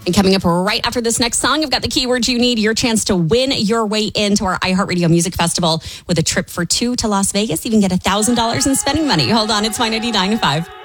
And coming up right after this next song, I've got the keywords you need, your chance to win your way into our iHeartRadio Music Festival with a trip for two to Las Vegas. Even get $1,000 in spending money. Hold on, it's My 99.5.